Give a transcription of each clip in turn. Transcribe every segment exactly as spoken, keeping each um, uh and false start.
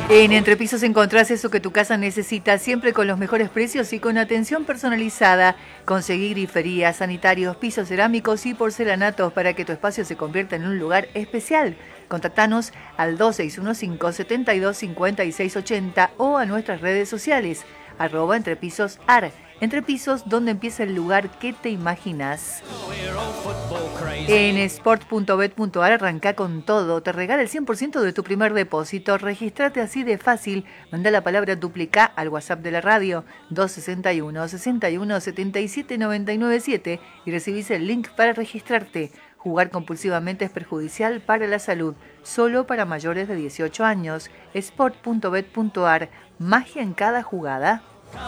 En Entrepisos encontrás eso que tu casa necesita, siempre con los mejores precios y con atención personalizada. Conseguí griferías, sanitarios, pisos cerámicos y porcelanatos para que tu espacio se convierta en un lugar especial. Contactanos al dos seis uno cinco, siete dos cinco seis ocho cero o a nuestras redes sociales, arroba entrepisosar. Entrepisos, donde empieza el lugar que te imaginas. En sport punto bet punto ar arranca con todo. Te regala el cien por ciento de tu primer depósito. Registrate así de fácil. Manda la palabra duplica al WhatsApp de la radio dos seis uno, seis uno, siete siete nueve nueve siete y recibís el link para registrarte. Jugar compulsivamente es perjudicial para la salud. Solo para mayores de dieciocho años. sport punto bet punto ar. Magia en cada jugada.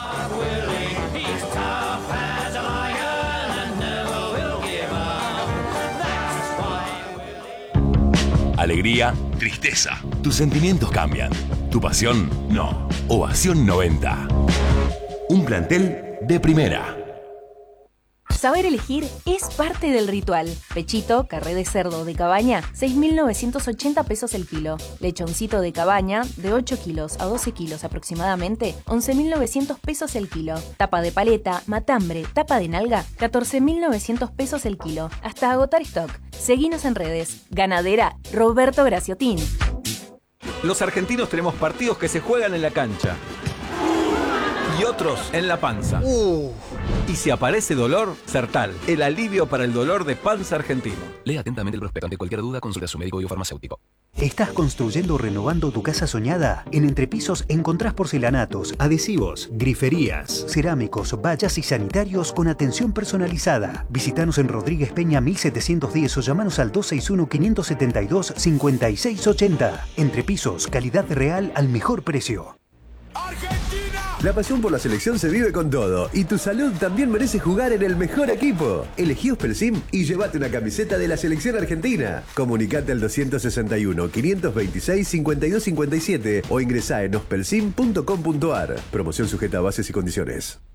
Alegría, tristeza. Tus sentimientos cambian. Tu pasión, no. Ovación noventa. Un plantel de primera. Saber elegir es parte del ritual. Pechito, carré de cerdo de cabaña, seis mil novecientos ochenta pesos el kilo. Lechoncito de cabaña, de ocho kilos a doce kilos aproximadamente, once mil novecientos pesos el kilo. Tapa de paleta, matambre, tapa de nalga, catorce mil novecientos pesos el kilo. Hasta agotar stock. Seguinos en redes. Ganadera Roberto Graciotín. Los argentinos tenemos partidos que se juegan en la cancha y otros en la panza. Uh. Y si aparece dolor, Sertal, el alivio para el dolor de panza argentino. Lea atentamente el prospecto. Ante cualquier duda, consulta a su médico y o farmacéutico. ¿Estás construyendo o renovando tu casa soñada? En Entrepisos encontrás porcelanatos, adhesivos, griferías, cerámicos, vallas y sanitarios con atención personalizada. Visítanos en Rodríguez Peña mil setecientos diez o llamanos al dos seis uno, cinco siete dos, cinco seis ocho cero. Entrepisos, calidad real al mejor precio. La pasión por la selección se vive con todo y tu salud también merece jugar en el mejor equipo. Elegí Ospelsim y llévate una camiseta de la selección argentina. Comunicate al dos seis uno, cinco dos seis, cinco dos cinco siete o ingresá en ospelsim punto com punto ar. Promoción sujeta a bases y condiciones.